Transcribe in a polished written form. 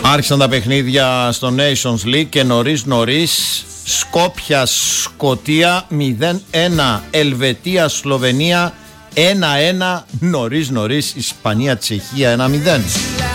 Άρχισαν τα παιχνίδια στο Nations League και νωρίς Σκόπια Σκωτία 0-1, Ελβετία Σλοβενία 1-1, νωρίς Ισπανία Τσεχία 1-0.